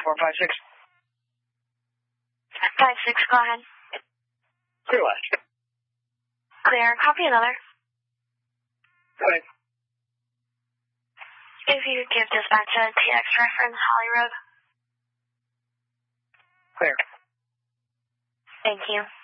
456. 56, go ahead. Clear last. Clear. Copy another. Okay. If you could give dispatch a TX reference, Holly Road. Clear. Thank you.